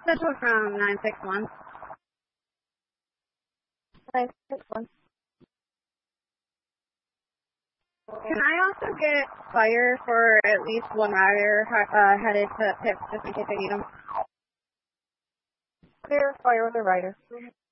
Central from 961. 961. Can I also get fire for at least one rider headed to Pips just in case I need them? Clear fire with a rider.